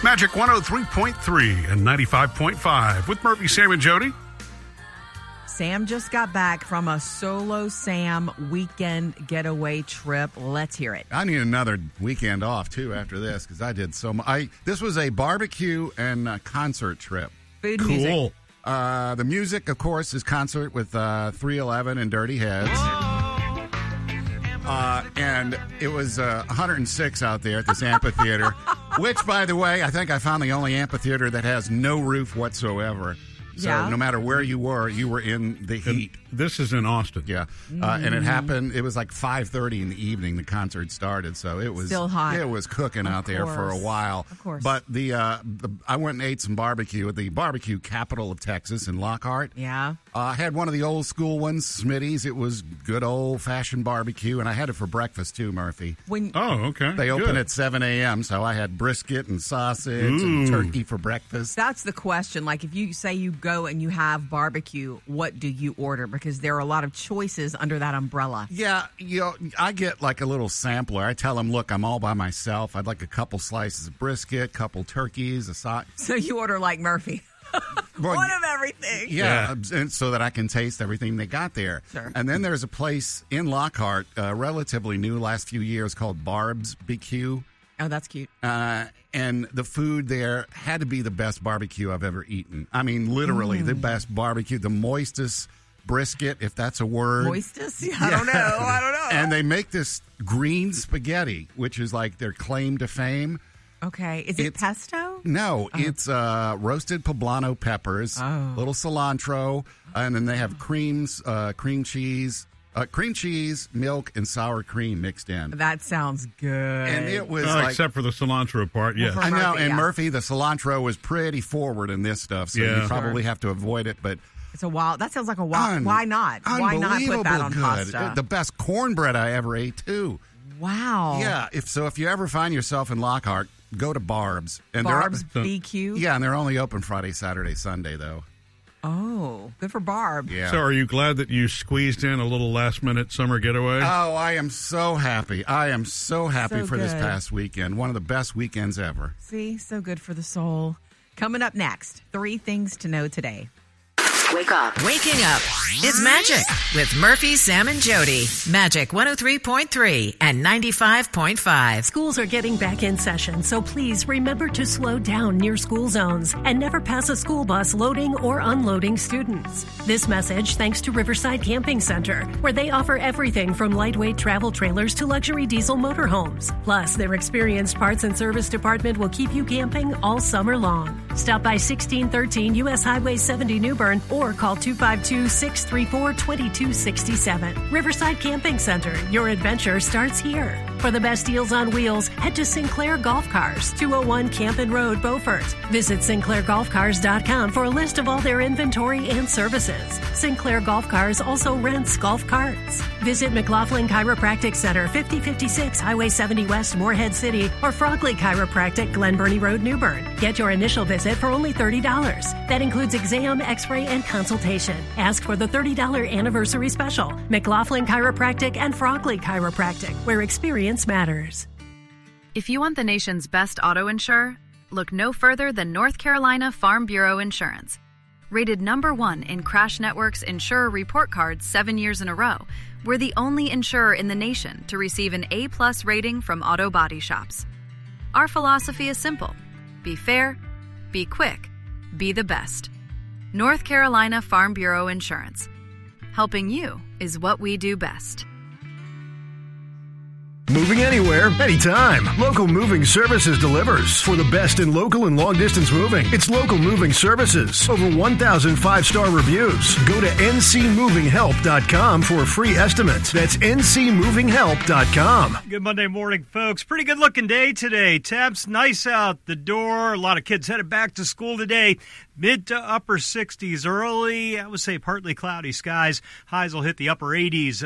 Magic 103.3 and 95.5 with Murphy, Sam, and Jody. Sam just got back from a solo Sam weekend getaway trip. Let's hear it. I need another weekend off, too, after this, because I did so much. This was a barbecue and concert trip. Food music. Cool. The music, of course, is concert with 311 and Dirty Heads. And it was 106 out there at this amphitheater, which, by the way, I think I found the only amphitheater that has no roof whatsoever. So no matter where you were in the heat. And this is in Austin. Yeah. And it happened, it was like 5:30 in the evening the concert started, so it was still hot. It was cooking out there for a while. Of course. But I went and ate some barbecue at the barbecue capital of Texas in Lockhart. Yeah. I had one of the old school ones, Smitty's. It was good old-fashioned barbecue, and I had it for breakfast too, Murphy. Okay. They open at 7 a.m., so I had brisket and sausage and turkey for breakfast. That's the question. Like, if you say you go and you have barbecue, what do you order? Because there are a lot of choices under that umbrella. Yeah, I get like a little sampler. I tell them, look, I'm all by myself. I'd like a couple slices of brisket, couple turkeys, a sausage. So you order like Murphy. One of everything. Yeah, and so that I can taste everything they got there. Sure. And then there's a place in Lockhart, relatively new, last few years, called Barb's BQ. Oh, that's cute. And the food there had to be the best barbecue I've ever eaten. I mean, literally the best barbecue, the moistest brisket, if that's a word. Moistest? Yeah, I don't know. And they make this green spaghetti, which is like their claim to fame. Okay. Is it pesto? No, it's roasted poblano peppers, little cilantro, and then they have cream cheese, milk, and sour cream mixed in. That sounds good. And it was except for the cilantro part, yes. I know, and Murphy, the cilantro was pretty forward in this stuff, so you probably have to avoid it, but... It's a wild... That sounds like a wild... Why not? Why not put that on pasta? The best cornbread I ever ate, too. Wow. Yeah, if you ever find yourself in Lockhart, go to Barb's. And Barb's BQ? Yeah, and they're only open Friday, Saturday, Sunday, though. Oh, good for Barb. Yeah. So are you glad that you squeezed in a little last-minute summer getaway? Oh, I am so happy. For this past weekend. One of the best weekends ever. See, so good for the soul. Coming up next, 3 things to know today. Wake up. Waking up is magic with Murphy, Sam, and Jody. Magic 103.3 and 95.5. Schools are getting back in session, so please remember to slow down near school zones and never pass a school bus loading or unloading students. This message thanks to Riverside Camping Center, where they offer everything from lightweight travel trailers to luxury diesel motorhomes. Plus, their experienced parts and service department will keep you camping all summer long. Stop by 1613 U.S. Highway 70 New Bern or call 252-634-2267. Riverside Camping Center. Your adventure starts here. For the best deals on wheels, head to Sinclair Golf Cars, 201 Campin Road, Beaufort. Visit SinclairGolfCars.com for a list of all their inventory and services. Sinclair Golf Cars also rents golf carts. Visit McLaughlin Chiropractic Center, 5056 Highway 70 West, Morehead City, or Frogley Chiropractic, Glen Burnie Road, New Bern. Get your initial visit for only $30. That includes exam, x-ray, and consultation. Ask for the $30 anniversary special. McLaughlin Chiropractic and Frogley Chiropractic, where experience matters. If you want the nation's best auto insurer, look no further than North Carolina Farm Bureau Insurance. Rated #1 in Crash Network's Insurer Report Card 7 years in a row, we're the only insurer in the nation to receive an A+ rating from auto body shops. Our philosophy is simple. Be fair, be quick, be the best. North Carolina Farm Bureau Insurance. Helping you is what we do best. Moving anywhere, anytime. Local Moving Services delivers. For the best in local and long-distance moving, it's Local Moving Services. Over 1,000 5-star reviews. Go to ncmovinghelp.com for a free estimate. That's ncmovinghelp.com. Good Monday morning, folks. Pretty good-looking day today. Temps nice out the door. A lot of kids headed back to school today. Mid to upper 60s early. I would say partly cloudy skies. Highs will hit the upper 80s.